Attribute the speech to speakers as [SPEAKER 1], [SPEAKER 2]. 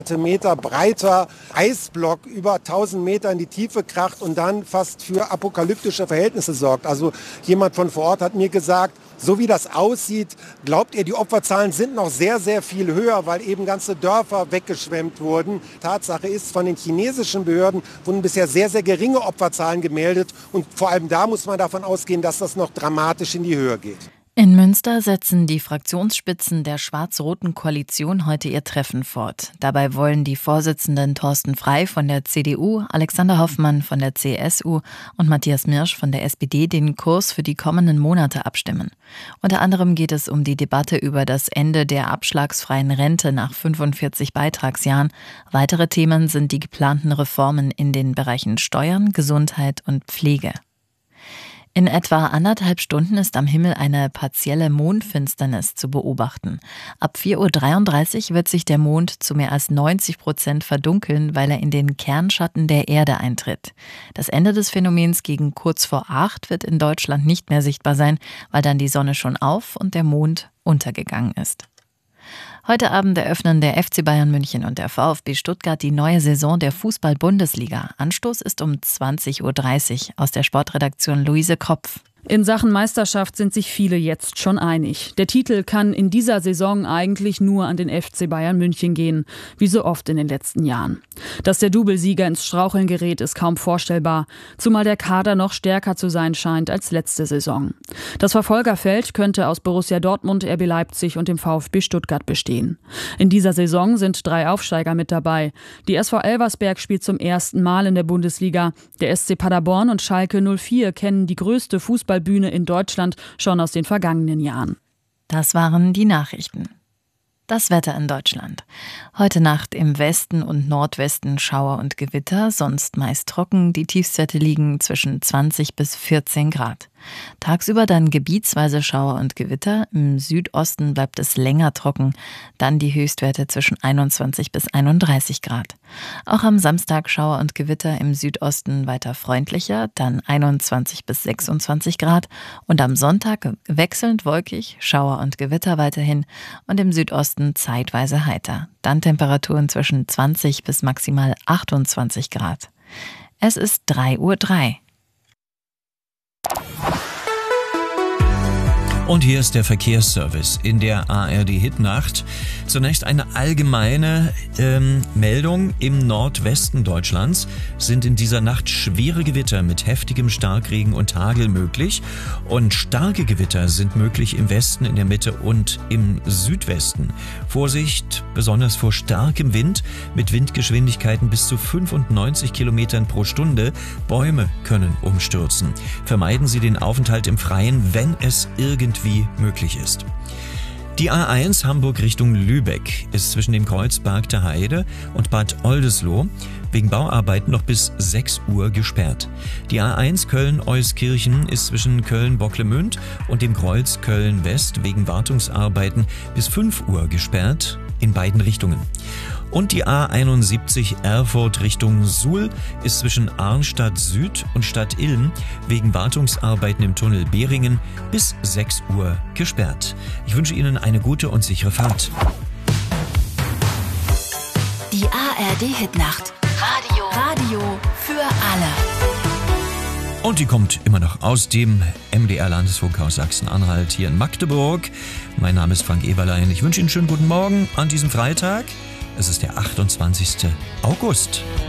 [SPEAKER 1] Meter breiter Eisblock über 1000 Meter in die Tiefe kracht und dann fast für apokalyptische Verhältnisse sorgt. Also jemand von vor Ort hat mir gesagt, so wie das aussieht, glaubt ihr, die Opferzahlen sind noch sehr, sehr viel höher, weil eben ganze Dörfer weggeschwemmt wurden. Tatsache ist, von den chinesischen Behörden wurden bisher sehr, sehr geringe Opferzahlen gemeldet. Und vor allem da muss man davon ausgehen, dass das noch dramatisch in die Höhe geht.
[SPEAKER 2] In Münster setzen die Fraktionsspitzen der schwarz-roten Koalition heute ihr Treffen fort. Dabei wollen die Vorsitzenden Thorsten Frey von der CDU, Alexander Hoffmann von der CSU und Matthias Mirsch von der SPD den Kurs für die kommenden Monate abstimmen. Unter anderem geht es um die Debatte über das Ende der abschlagsfreien Rente nach 45 Beitragsjahren. Weitere Themen sind die geplanten Reformen in den Bereichen Steuern, Gesundheit und Pflege. In etwa 1,5 Stunden ist am Himmel eine partielle Mondfinsternis zu beobachten. Ab 4:33 Uhr wird sich der Mond zu mehr als 90% verdunkeln, weil er in den Kernschatten der Erde eintritt. Das Ende des Phänomens gegen kurz vor 8 wird in Deutschland nicht mehr sichtbar sein, weil dann die Sonne schon auf und der Mond untergegangen ist. Heute Abend eröffnen der FC Bayern München und der VfB Stuttgart die neue Saison der Fußball-Bundesliga. Anstoß ist um 20:30 Uhr. Aus der Sportredaktion Luise Kropf.
[SPEAKER 3] In Sachen Meisterschaft sind sich viele jetzt schon einig. Der Titel kann in dieser Saison eigentlich nur an den FC Bayern München gehen, wie so oft in den letzten Jahren. Dass der Doublesieger ins Straucheln gerät, ist kaum vorstellbar, zumal der Kader noch stärker zu sein scheint als letzte Saison. Das Verfolgerfeld könnte aus Borussia Dortmund, RB Leipzig und dem VfB Stuttgart bestehen. In dieser Saison sind 3 Aufsteiger mit dabei. Die SV Elversberg spielt zum ersten Mal in der Bundesliga. Der SC Paderborn und Schalke 04 kennen die größte Fußballbühne in Deutschland schon aus den vergangenen Jahren.
[SPEAKER 2] Das waren die Nachrichten. Das Wetter in Deutschland. Heute Nacht im Westen und Nordwesten Schauer und Gewitter, sonst meist trocken. Die Tiefstwerte liegen zwischen 20 bis 14 Grad. Tagsüber dann gebietsweise Schauer und Gewitter. Im Südosten bleibt es länger trocken. Dann die Höchstwerte zwischen 21 bis 31 Grad. Auch am Samstag Schauer und Gewitter, im Südosten weiter freundlicher, dann 21 bis 26 Grad. Und am Sonntag wechselnd wolkig, Schauer und Gewitter weiterhin und im Südosten zeitweise heiter. Dann Temperaturen zwischen 20 bis maximal 28 Grad. Es ist 3:03 Uhr.
[SPEAKER 4] Und hier ist der Verkehrsservice in der ARD-Hitnacht. Zunächst eine allgemeine Meldung. Im Nordwesten Deutschlands sind in dieser Nacht schwere Gewitter mit heftigem Starkregen und Hagel möglich. Und starke Gewitter sind möglich im Westen, in der Mitte und im Südwesten. Vorsicht, besonders vor starkem Wind mit Windgeschwindigkeiten bis zu 95 Kilometern pro Stunde. Bäume können umstürzen. Vermeiden Sie den Aufenthalt im Freien, wenn es irgendwie möglich ist. Die A1 Hamburg Richtung Lübeck ist zwischen dem Kreuz Bargter Heide und Bad Oldesloe wegen Bauarbeiten noch bis 6 Uhr gesperrt. Die A1 Köln-Euskirchen ist zwischen Köln-Bocklemünd und dem Kreuz Köln-West wegen Wartungsarbeiten bis 5 Uhr gesperrt in beiden Richtungen. Und die A71 Erfurt Richtung Suhl ist zwischen Arnstadt Süd und Stadt Ilm wegen Wartungsarbeiten im Tunnel Behringen bis 6 Uhr gesperrt. Ich wünsche Ihnen eine gute und sichere Fahrt.
[SPEAKER 5] Die ARD-Hitnacht. Radio für alle.
[SPEAKER 4] Und die kommt immer noch aus dem MDR-Landesfunkhaus Sachsen-Anhalt hier in Magdeburg. Mein Name ist Frank Eberlein. Ich wünsche Ihnen einen schönen guten Morgen an diesem Freitag. Es ist der 28. August.